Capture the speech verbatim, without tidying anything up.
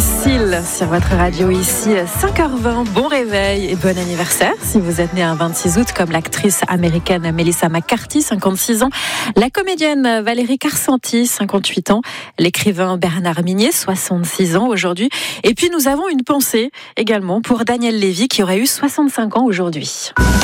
Seal sur votre radio ici, cinq heures vingt. Bon réveil et bon anniversaire si vous êtes né un vingt-six août comme l'actrice américaine Melissa McCarthy, cinquante-six ans, la comédienne Valérie Carcenti, cinquante-huit ans, l'écrivain Bernard Minier, soixante-six ans aujourd'hui. Et puis nous avons une pensée également pour Daniel Lévy qui aurait eu soixante-cinq ans aujourd'hui.